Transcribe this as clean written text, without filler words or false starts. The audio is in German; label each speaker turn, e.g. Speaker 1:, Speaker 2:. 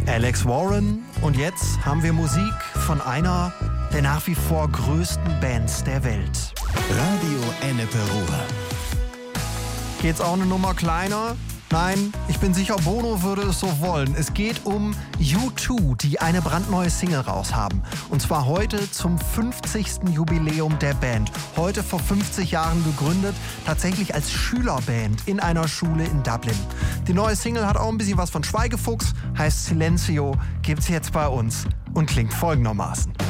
Speaker 1: Alex Warren. Und jetzt haben wir Musik von einer der nach wie vor größten Bands der Welt.
Speaker 2: Radio Ennepe Ruhr.
Speaker 1: Geht's auch eine Nummer kleiner? Nein, ich bin sicher, Bono würde es so wollen. Es geht um U2, die eine brandneue Single raushaben. Und zwar heute zum 50. Jubiläum der Band. Heute vor 50 Jahren gegründet, tatsächlich als Schülerband in einer Schule in Dublin. Die neue Single hat auch ein bisschen was von Schweigefuchs, heißt Silencio, gibt's jetzt bei uns und klingt folgendermaßen.